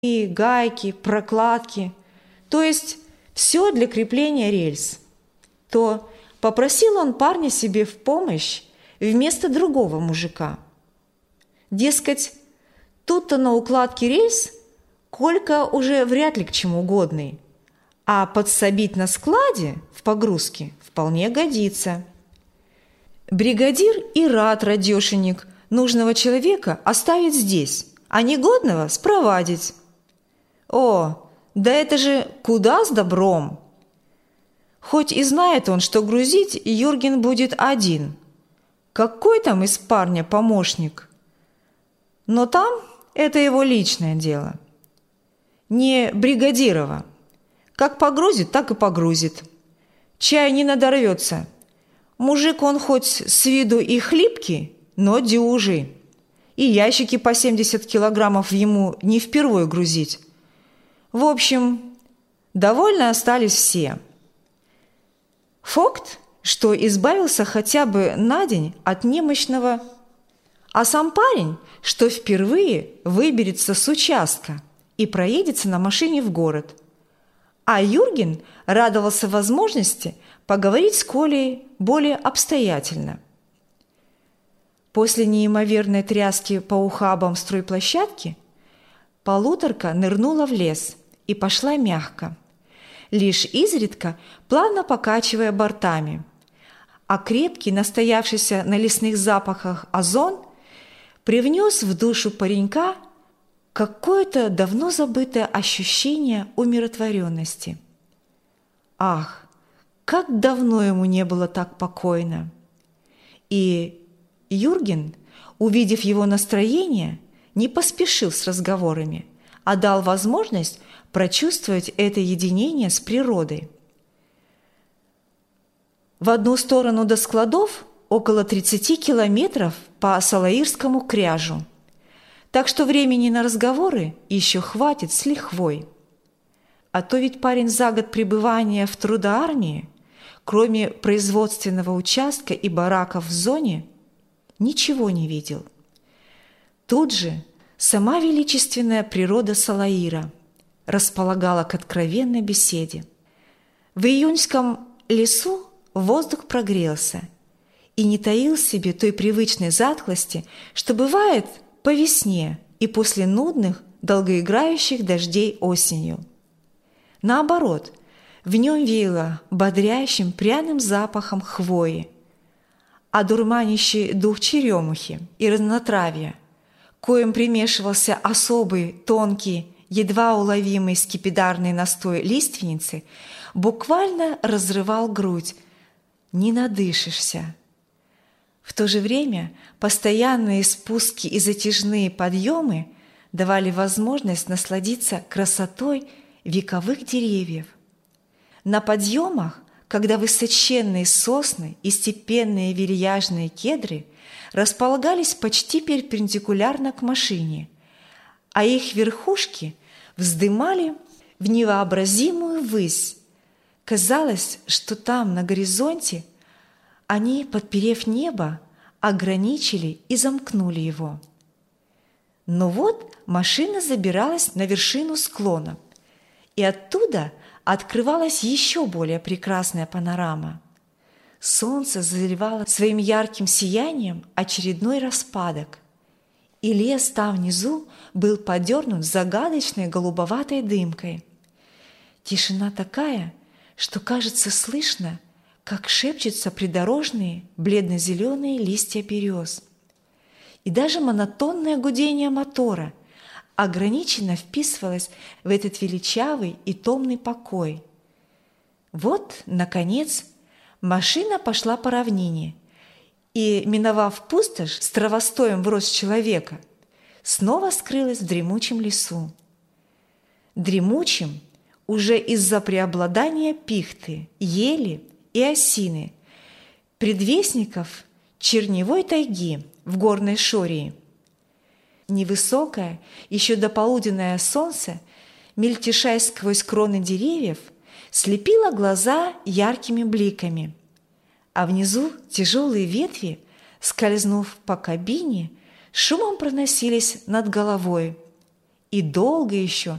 и гайки, прокладки, то есть все для крепления рельс, то попросил он парня себе в помощь вместо другого мужика. Дескать, тут-то на укладке рельс Колька уже вряд ли к чему годный, а подсобить на складе в погрузке вполне годится. Бригадир и рад, радешенек, нужного человека оставить здесь, а негодного спровадить. О, да это же куда с добром! Хоть и знает он, что грузить Юрген будет один. Какой там из парня помощник? Но там это его личное дело. Не бригадирова. Как погрузит, так и погрузит. Чай не надорвется. Мужик он хоть с виду и хлипкий, но дюжий. И ящики по 70 килограммов ему не впервые грузить. В общем, довольны остались все. Факт, что избавился хотя бы на день от немощного, а сам парень, что впервые выберется с участка и проедется на машине в город. А Юрген радовался возможности поговорить с Колей более обстоятельно. После неимоверной тряски по ухабам стройплощадки полуторка нырнула в лес и пошла мягко, лишь изредка плавно покачивая бортами, а крепкий, настоявшийся на лесных запахах озон привнес в душу паренька какое-то давно забытое ощущение умиротворенности. Ах, как давно ему не было так покойно! И Юрген, увидев его настроение, не поспешил с разговорами, а дал возможность прочувствовать это единение с природой. В одну сторону до складов около 30 километров по Салаирскому кряжу, так что времени на разговоры еще хватит с лихвой. А то ведь парень за год пребывания в трудоармии, кроме производственного участка и бараков в зоне, ничего не видел. Тут же сама величественная природа Салаира располагала к откровенной беседе. В июньском лесу воздух прогрелся и не таил в себе той привычной затхлости, что бывает по весне и после нудных, долгоиграющих дождей осенью. Наоборот, в нем веяло бодрящим пряным запахом хвои, одурманящий дух черемухи и разнотравья, коим примешивался особый, тонкий, едва уловимый скипидарный настой лиственницы, буквально разрывал грудь. Не надышишься. В то же время постоянные спуски и затяжные подъемы давали возможность насладиться красотой вековых деревьев. На подъемах, когда высоченные сосны и степенные вильяжные кедры располагались почти перпендикулярно к машине, а их верхушки вздымали в невообразимую высь. Казалось, что там, на горизонте, они, подперев небо, ограничили и замкнули его. Но вот машина забиралась на вершину склона, и оттуда открывалась еще более прекрасная панорама. Солнце заливало своим ярким сиянием очередной распадок, и лес там внизу был подернут загадочной голубоватой дымкой. Тишина такая, что, кажется, слышно, как шепчутся придорожные бледно-зеленые листья берез. И даже монотонное гудение мотора ограниченно вписывалось в этот величавый и томный покой. Вот, наконец, машина пошла по равнине и, миновав пустошь с травостоем в рост человека, снова скрылась в дремучем лесу. Дремучим уже из-за преобладания пихты, ели и осины, предвестников черневой тайги в горной Шории. Невысокое, еще дополуденное солнце, мельтешая сквозь кроны деревьев, слепило глаза яркими бликами, а внизу тяжелые ветви, скользнув по кабине, шумом проносились над головой и долго еще